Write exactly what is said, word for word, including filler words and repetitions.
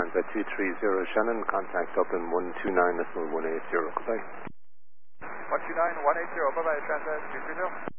Transat two three zero Shannon, contact Dublin one two nine decimal one eight zero. Goodbye. one two nine one eight zero, bye-bye, Transat two three zero.